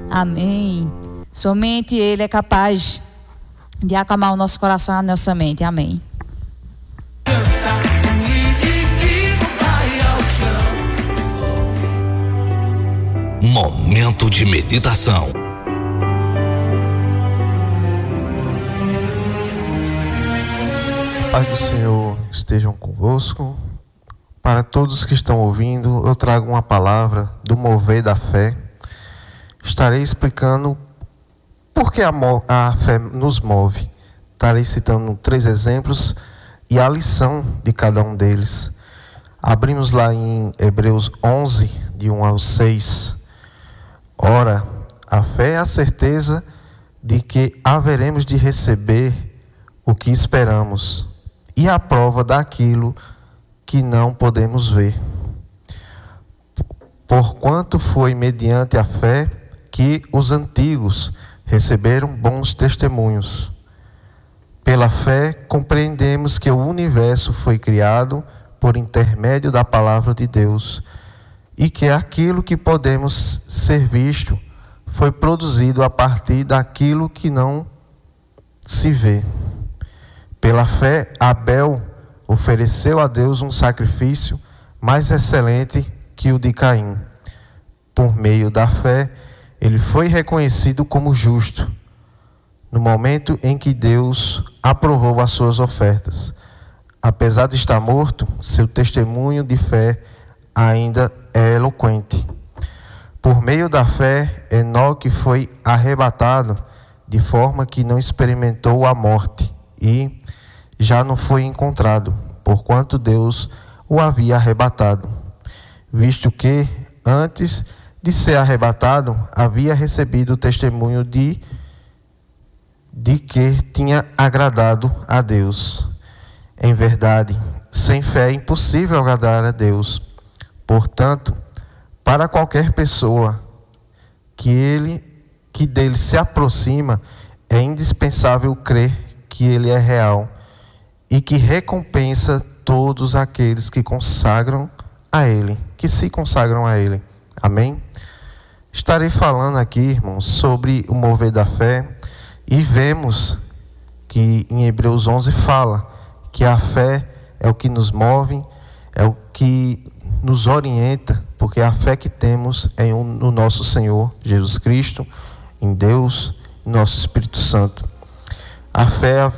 Amém. Somente Ele é capaz de acalmar o nosso coração e a nossa mente. Amém. Momento de meditação. Paz do Senhor estejam convosco. Para todos que estão ouvindo, eu trago uma palavra do mover da fé. Estarei explicando por que a fé nos move. Estarei citando 3 exemplos e a lição de cada um deles. Abrimos lá em Hebreus 11, de 1 ao 6. Ora, a fé é a certeza de que haveremos de receber o que esperamos, e a prova daquilo que não podemos ver. Porquanto foi mediante a fé que os antigos receberam bons testemunhos. Pela fé compreendemos que o universo foi criado por intermédio da palavra de Deus, e que aquilo que podemos ser visto foi produzido a partir daquilo que não se vê. Pela fé, Abel ofereceu a Deus um sacrifício mais excelente que o de Caim. Por meio da fé, ele foi reconhecido como justo, no momento em que Deus aprovou as suas ofertas. Apesar de estar morto, seu testemunho de fé ainda é eloquente. Por meio da fé, Enoque foi arrebatado de forma que não experimentou a morte e já não foi encontrado, porquanto Deus o havia arrebatado, visto que, antes de ser arrebatado, havia recebido o testemunho de que tinha agradado a Deus. Em verdade, sem fé é impossível agradar a Deus. Portanto, para qualquer pessoa que dele se aproxima, é indispensável crer que ele é real e que recompensa todos aqueles que consagram a ele, que se consagram a ele. Amém? Estarei falando aqui, irmãos, sobre o mover da fé, e vemos que em Hebreus 11 fala que a fé é o que nos move, é o que nos orienta, porque a fé que temos é no nosso Senhor Jesus Cristo, em Deus, em nosso Espírito Santo. A fé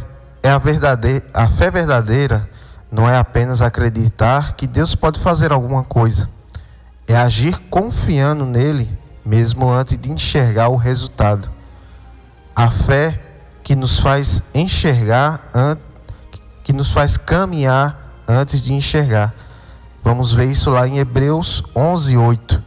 verdadeira não é apenas acreditar que Deus pode fazer alguma coisa, é agir confiando nele, mesmo antes de enxergar o resultado. A fé que nos faz enxergar, que nos faz caminhar antes de enxergar. Vamos ver isso lá em Hebreus 11, 8.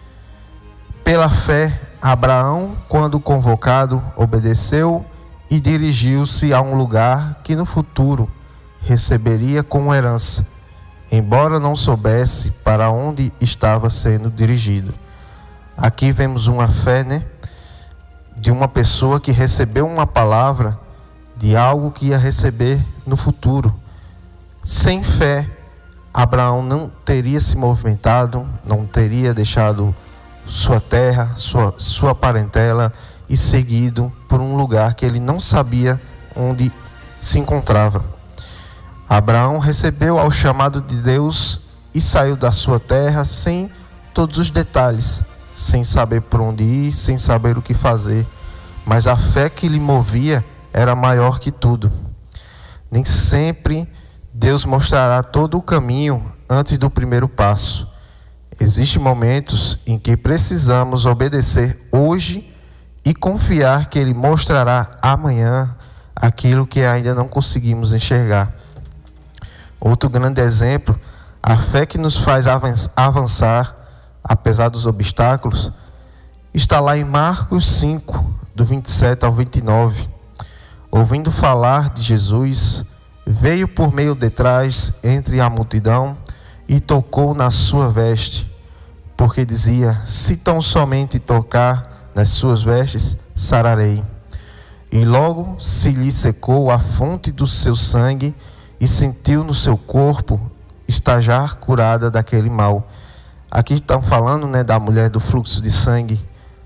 Pela fé, Abraão, quando convocado, obedeceu e dirigiu-se a um lugar que no futuro receberia como herança, embora não soubesse para onde estava sendo dirigido. Aqui vemos uma fé, de uma pessoa que recebeu uma palavra de algo que ia receber no futuro. Sem fé, Abraão não teria se movimentado, não teria deixado sua terra, sua parentela e seguido por um lugar que ele não sabia onde se encontrava. Abraão recebeu ao chamado de Deus e saiu da sua terra sem todos os detalhes, sem saber por onde ir, sem saber o que fazer, mas a fé que lhe movia era maior que tudo. Nem sempre Deus mostrará todo o caminho antes do primeiro passo. Existem momentos em que precisamos obedecer hoje e confiar que Ele mostrará amanhã aquilo que ainda não conseguimos enxergar. Outro grande exemplo, a fé que nos faz avançar, apesar dos obstáculos, está lá em Marcos 5, do 27 ao 29. Ouvindo falar de Jesus, veio por meio de trás entre a multidão e tocou na sua veste, porque dizia: se tão somente tocar nas suas vestes, sararei. E logo se lhe secou a fonte do seu sangue e sentiu no seu corpo estar já curada daquele mal. Aqui estão falando, da mulher do fluxo de sangue,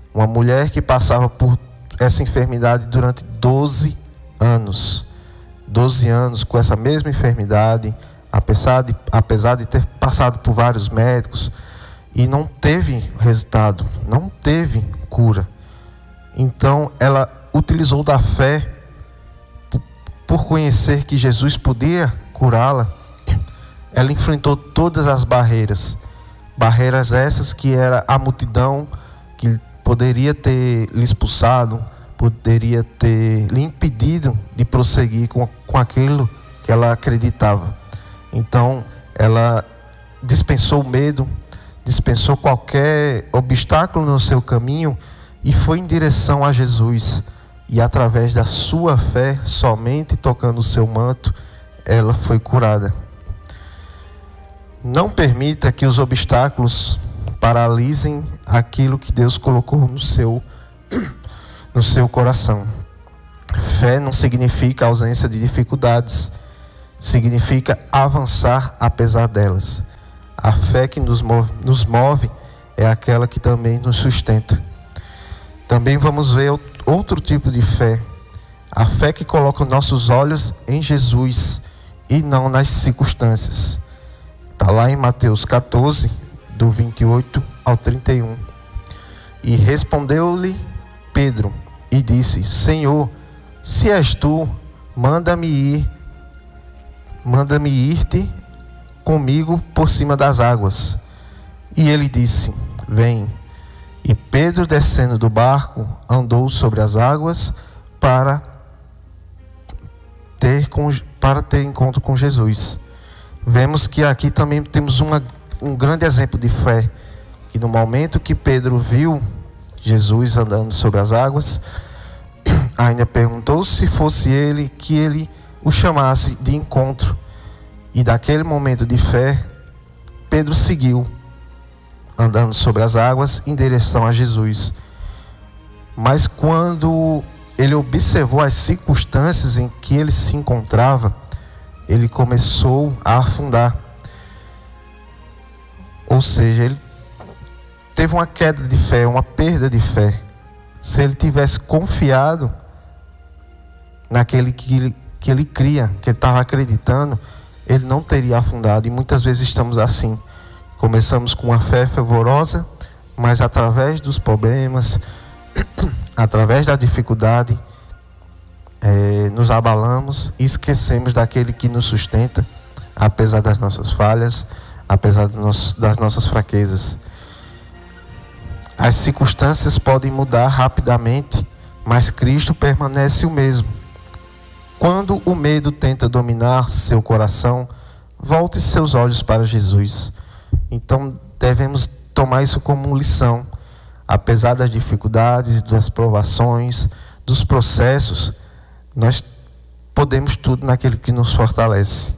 Uma mulher que passava por essa enfermidade durante 12 anos. 12 anos com essa mesma enfermidade, apesar de ter passado por vários médicos, e não teve resultado, não teve cura. Então ela utilizou da fé, por conhecer que Jesus podia curá-la. Ela enfrentou todas as barreiras essas que era a multidão que poderia ter lhe expulsado, poderia ter lhe impedido de prosseguir com aquilo que ela acreditava. Então ela dispensou o medo, dispensou qualquer obstáculo no seu caminho e foi em direção a Jesus. E através da sua fé, somente tocando o seu manto, ela foi curada. Não permita que os obstáculos paralisem aquilo que Deus colocou no seu coração. Fé não significa ausência de dificuldades, significa avançar apesar delas. A fé que nos move é aquela que também nos sustenta. Também vamos ver outro tipo de fé, a fé que coloca nossos olhos em Jesus e não nas circunstâncias. Está lá em Mateus 14, do 28 ao 31. E respondeu-lhe Pedro e disse: Senhor, se és tu, manda-me ir-te comigo por cima das águas. E ele disse: Vem. E Pedro, descendo do barco, andou sobre as águas para ter encontro com Jesus. Vemos que aqui também temos um grande exemplo de fé, que no momento que Pedro viu Jesus andando sobre as águas, ainda perguntou se fosse ele, que ele o chamasse de encontro. E daquele momento de fé, Pedro seguiu andando sobre as águas em direção a Jesus. Mas quando ele observou as circunstâncias em que ele se encontrava, ele começou a afundar. Ou seja, ele teve uma queda de fé, uma perda de fé. Se ele tivesse confiado naquele que ele cria, que ele estava acreditando, ele não teria afundado. E muitas vezes estamos assim. Começamos com uma fé fervorosa, mas através dos problemas, através da dificuldade, nos abalamos e esquecemos daquele que nos sustenta, apesar das nossas falhas, apesar das nossas fraquezas. As circunstâncias podem mudar rapidamente, mas Cristo permanece o mesmo. Quando o medo tenta dominar seu coração, volte seus olhos para Jesus. Então devemos tomar isso como lição. Apesar das dificuldades, das provações, dos processos, nós podemos tudo naquele que nos fortalece.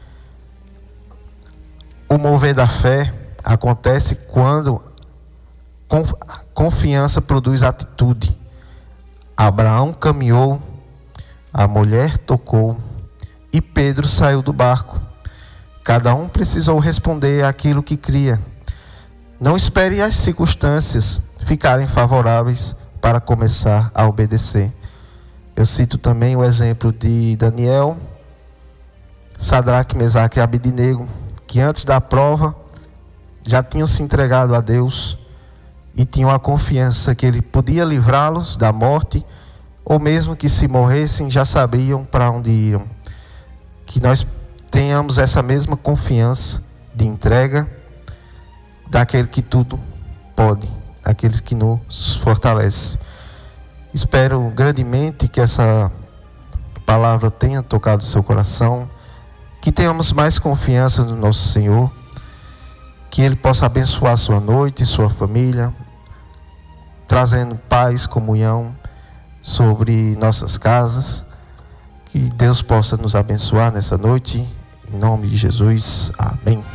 O mover da fé acontece quando confiança produz atitude. Abraão caminhou, a mulher tocou e Pedro saiu do barco. Cada um precisou responder àquilo que cria. Não espere as circunstâncias ficarem favoráveis para começar a obedecer. Eu cito também o exemplo de Daniel, Sadraque, Mesaque e Abednego, que antes da prova já tinham se entregado a Deus e tinham a confiança que Ele podia livrá-los da morte, ou mesmo que se morressem já sabiam para onde iam. Que nós tenhamos essa mesma confiança de entrega daquele que tudo pode, daquele que nos fortalece. Espero grandemente que essa palavra tenha tocado o seu coração, que tenhamos mais confiança no nosso Senhor, que Ele possa abençoar sua noite, sua família, trazendo paz, comunhão sobre nossas casas. Que Deus possa nos abençoar nessa noite, em nome de Jesus, amém.